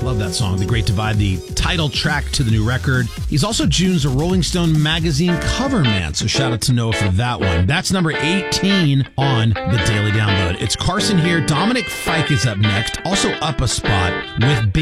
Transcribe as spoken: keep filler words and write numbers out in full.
Love that song, The Great Divide, the title track to the new record. He's also June's Rolling Stone magazine cover man, so shout out to Noah for that one. That's number eighteen on the Daily Download. It's Carson here. Dominic Fike is up next, also up a spot with Big